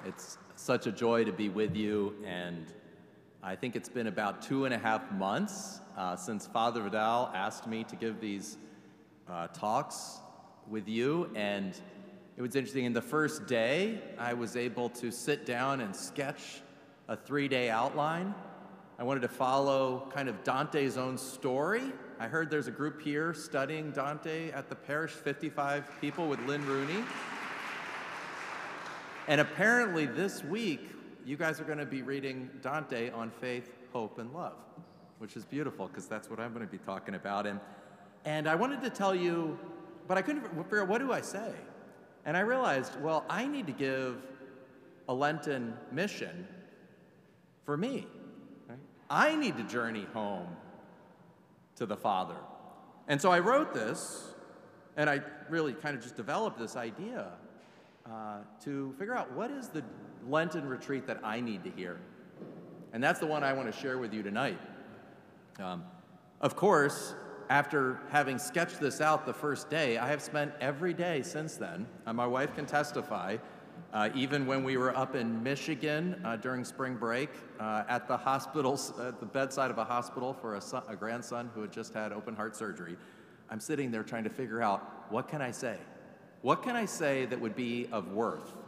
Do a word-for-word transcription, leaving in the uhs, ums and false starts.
It's such a joy to be with you, and I think it's been about two and a half months uh, since Father Vidal asked me to give these uh, talks with you, and it was interesting. In the first day, I was able to sit down and sketch a three-day outline. I wanted to follow kind of Dante's own story. I heard there's a group here studying Dante at the parish, fifty-five people with Lynn Rooney. And apparently this week, you guys are going to be reading Dante on faith, hope, and love, which is beautiful because that's what I'm going to be talking about. And, and I wanted to tell you, but I couldn't figure out, what do I say? And I realized, well, I need to give a Lenten mission for me. Right? I need to journey home to the Father. And so I wrote this, and I really kind of just developed this idea uh, to figure out what is the Lenten retreat that I need to hear. And that's the one I want to share with you tonight. Um, of course, after having sketched this out the first day, I have spent every day since then, and my wife can testify, uh, even when we were up in Michigan uh, during spring break, uh, at the hospital, at the bedside of a hospital for a, son, a grandson who had just had open heart surgery, I'm sitting there trying to figure out, what can I say? What can I say that would be of worth